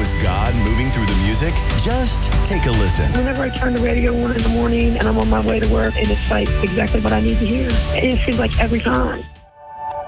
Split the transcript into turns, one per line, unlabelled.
was God moving through the music? Just take a listen.
Whenever I turn the radio on in the morning and I'm on my way to work, and it's like exactly what I need to hear. It seems like every time.